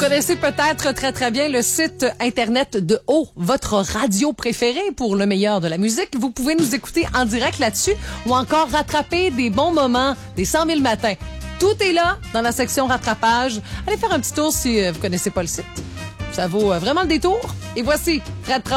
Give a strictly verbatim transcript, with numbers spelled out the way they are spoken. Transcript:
connaissez peut-être très très bien le site internet de O, votre radio préférée pour le meilleur de la musique. Vous pouvez nous écouter en direct là-dessus ou encore rattraper des bons moments des cent mille matins. Tout est là dans la section rattrapage. Allez faire un petit tour si vous connaissez pas le site. Ça vaut vraiment le détour. Et voici Rattrapage.